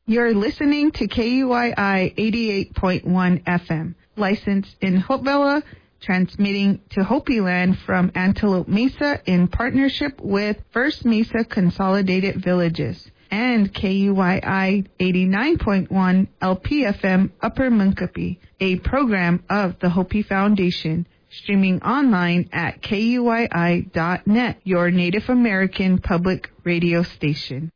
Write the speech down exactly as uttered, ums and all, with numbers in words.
You're listening to K U I I eighty-eight point one F M, licensed in Hopevilla, transmitting to Hopi Land from Antelope Mesa in partnership with First Mesa Consolidated Villages, and K U I I eighty-nine point one L P F M Upper Munkapi, a program of the Hopi Foundation, streaming online at K U I I dot net, your Native American public radio station.